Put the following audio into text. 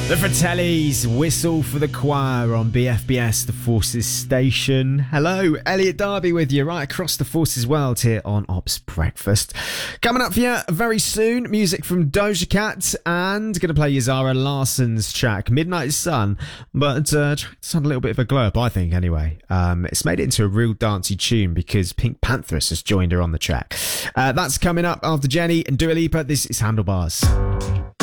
The Fratellis, Whistle for the Choir on BFBS, the Forces Station. Hello, Elliot Darby with you right across the Forces world here on Ops Breakfast. Coming up for you very soon, music from Doja Cat, and going to play you Zara Larson's track, Midnight Sun, but track sound a little bit of a glow up, I think, anyway. It's made it into a real dancey tune because Pink Panthers has joined her on the track. That's coming up after Jenny and Dua Lipa. This is Handlebars.